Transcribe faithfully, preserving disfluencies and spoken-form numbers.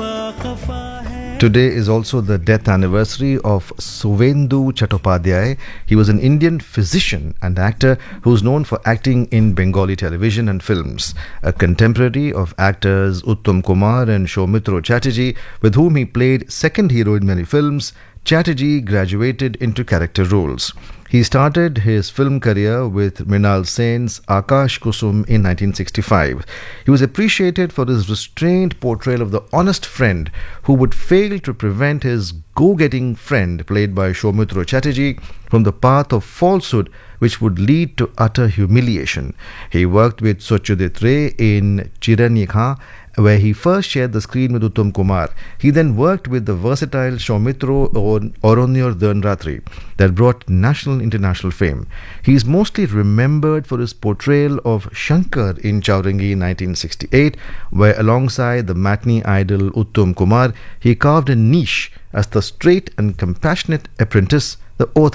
Today is also the death anniversary of Suvendu Chattopadhyay. He was an Indian physician and actor who is known for acting in Bengali television and films. A contemporary of actors Uttam Kumar and Soumitra Chatterjee, with whom he played second hero in many films, Chatterjee graduated into character roles. He started his film career with Mrinal Sen's Akash Kusum in nineteen sixty-five. He was appreciated for his restrained portrayal of the honest friend who would fail to prevent his go-getting friend, played by Soumitra Chatterjee, from the path of falsehood which would lead to utter humiliation. He worked with Satyajit Ray in Chiranyikha, where he first shared the screen with Uttam Kumar. He then worked with the versatile Soumitra Oronnyor Dhanratri that brought national and international fame. He is mostly remembered for his portrayal of Shankar in Chaurangi in nineteen sixty-eight, where alongside the matinee idol Uttam Kumar, he carved a niche as the straight and compassionate apprentice, the